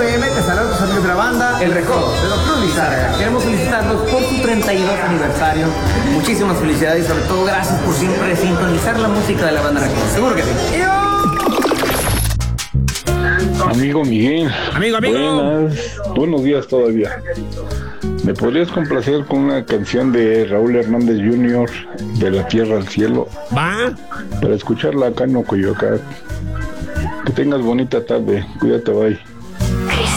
FM, te saludan tus amigos de la banda El Recodo, de Doctor Lizárraga. Queremos felicitarlos por su 32 aniversario. Muchísimas felicidades y sobre todo gracias por siempre sintonizar la música de la banda Recodo. Seguro que sí. Amigo Miguel. Amigo. Buenos días todavía. ¿Me podrías complacer con una canción de Raúl Hernández Jr. de La Tierra al Cielo? Va. Para escucharla acá en Ocoyoacán. Que tengas bonita tarde. Cuídate, bye.